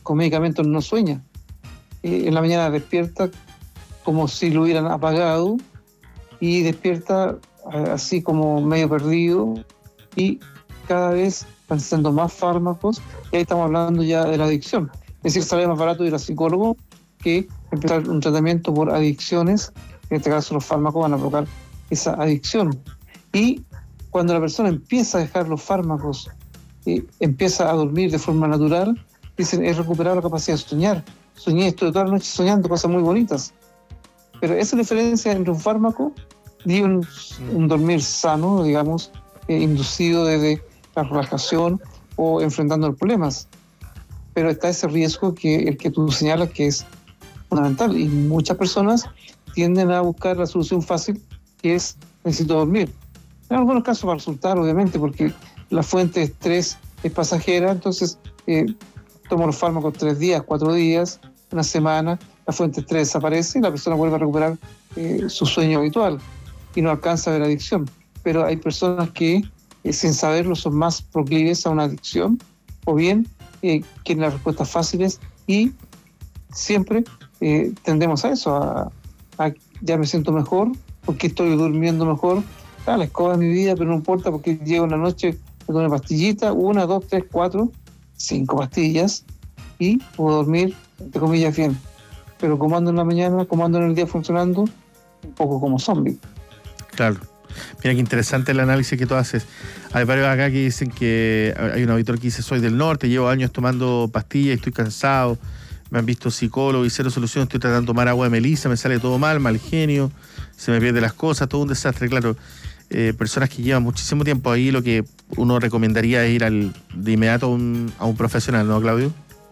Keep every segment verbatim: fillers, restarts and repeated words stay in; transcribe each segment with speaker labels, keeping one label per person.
Speaker 1: con medicamentos no sueña. Eh, en la mañana despierta como si lo hubieran apagado y despierta eh, así como medio perdido, y cada vez van siendo más fármacos, y ahí estamos hablando ya de la adicción. Es decir, sale más barato ir al psicólogo que empezar un tratamiento por adicciones. En este caso los fármacos van a provocar esa adicción. Y cuando la persona empieza a dejar los fármacos, eh, empieza a dormir de forma natural, dicen, he recuperado la capacidad de soñar. Soñé, estoy toda la noche soñando cosas muy bonitas. Pero esa diferencia entre un fármaco y un, un dormir sano, digamos, eh, inducido desde la relajación o enfrentando los problemas. Pero está ese riesgo que el que tú señalas, que es fundamental, y muchas personas tienden a buscar la solución fácil, que es necesito dormir. En algunos casos va a resultar, obviamente, porque la fuente de estrés es pasajera, entonces eh, tomo los fármacos tres días, cuatro días, una semana, la fuente de estrés desaparece y la persona vuelve a recuperar eh, su sueño habitual y no alcanza a ver adicción. Pero hay personas que, eh, sin saberlo, son más proclives a una adicción, o bien eh, quieren las respuestas fáciles, y siempre eh, tendemos a eso, a, a ya me siento mejor, porque estoy durmiendo mejor, ah, la escoba de mi vida, pero no importa porque llego en la noche, me tomo una pastillita, una, dos, tres, cuatro, cinco pastillas, y puedo dormir, entre comillas, bien. Pero como ando en la mañana, como ando en el día funcionando, un poco como zombie.
Speaker 2: Claro. Mira qué interesante el análisis que tú haces. Hay varios acá que dicen que hay un auditor que dice, soy del norte, llevo años tomando pastillas y estoy cansado, me han visto psicólogo y cero solución, estoy tratando de tomar agua de melisa, me sale todo mal, mal genio, se me pierden las cosas, todo un desastre. Claro, eh, personas que llevan muchísimo tiempo ahí, lo que uno recomendaría es ir al, de inmediato a un, a un profesional, ¿no, Claudio?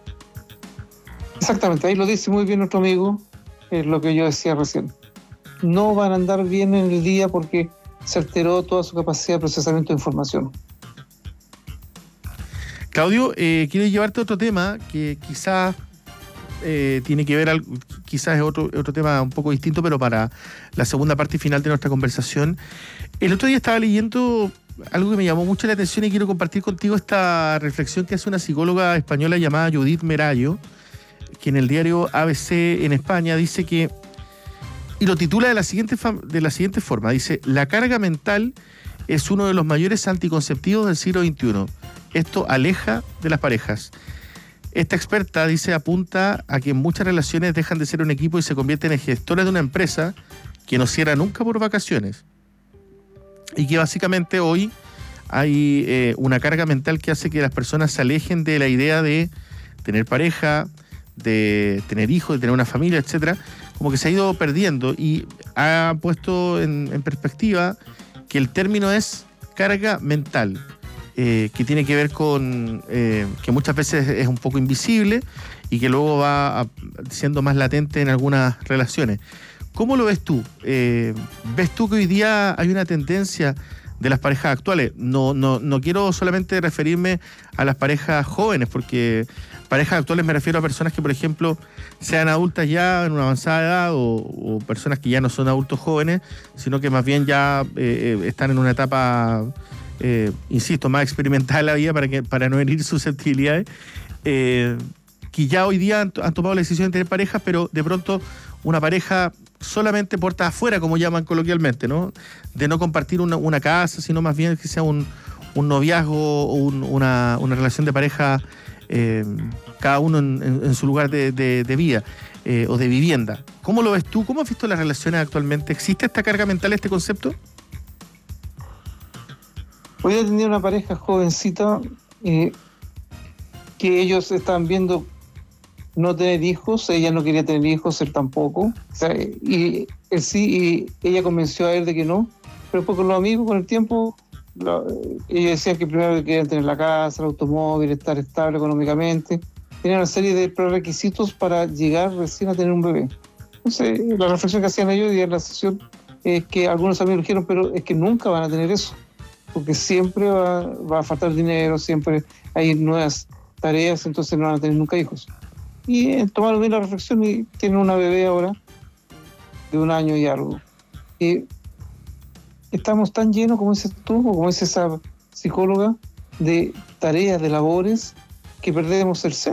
Speaker 1: Exactamente, ahí lo dice muy bien nuestro amigo, es lo que yo decía recién. No van a andar bien en el día porque se alteró toda su capacidad de procesamiento de información.
Speaker 2: Claudio, eh, quiero llevarte a otro tema que quizás eh, tiene que ver, al, quizás es otro, otro tema un poco distinto, pero para la segunda parte y final de nuestra conversación. El otro día estaba leyendo algo que me llamó mucho la atención y quiero compartir contigo esta reflexión que hace una psicóloga española llamada Judith Merallo, que en el diario A B C en España dice que, y lo titula de la siguiente, de la siguiente forma, dice, la carga mental es uno de los mayores anticonceptivos del siglo veintiuno. Esto aleja de las parejas. Esta experta, dice, apunta a que muchas relaciones dejan de ser un equipo y se convierten en gestores de una empresa que no cierra nunca por vacaciones. Y que básicamente hoy hay eh, una carga mental que hace que las personas se alejen de la idea de tener pareja, de tener hijos, de tener una familia, etcétera, como que se ha ido perdiendo y ha puesto en, en perspectiva que el término es carga mental, eh, que tiene que ver con eh, que muchas veces es un poco invisible y que luego va a, siendo más latente en algunas relaciones. ¿Cómo lo ves tú? Eh, ¿Ves tú que hoy día hay una tendencia de las parejas actuales? No, no, no quiero solamente referirme a las parejas jóvenes, porque parejas actuales me refiero a personas que, por ejemplo, sean adultas ya en una avanzada edad o, o personas que ya no son adultos jóvenes, sino que más bien ya eh, están en una etapa, eh, insisto, más experimental de la vida para, que, para no herir susceptibilidades, eh, que ya hoy día han, han tomado la decisión de tener parejas, pero de pronto una pareja solamente puertas afuera, como llaman coloquialmente, ¿no? De no compartir una, una casa, sino más bien que sea un, un noviazgo o un, una, una relación de pareja, eh, cada uno en, en, en su lugar de, de, de vida eh, o de vivienda. ¿Cómo lo ves tú? ¿Cómo has visto las relaciones actualmente? ¿Existe esta carga mental, este concepto?
Speaker 1: Hoy he tenido una pareja jovencita eh, que ellos estaban viendo no tener hijos, ella no quería tener hijos, él tampoco, o sea, y él sí, y ella convenció a él de que no, pero después con los amigos, con el tiempo, lo, ellos decían que primero querían tener la casa, el automóvil, estar estable económicamente, tenían una serie de prerequisitos para llegar recién a tener un bebé. Entonces, la reflexión que hacían ellos y en la sesión es que algunos amigos dijeron, pero es que nunca van a tener eso, porque siempre va, va a faltar dinero, siempre hay nuevas tareas, entonces no van a tener nunca hijos. Y eh, tomaron bien la reflexión y tienen una bebé ahora de un año y algo. Y estamos tan llenos, como dices tú, o como dice esa psicóloga, de tareas, de labores, que perdemos el centro.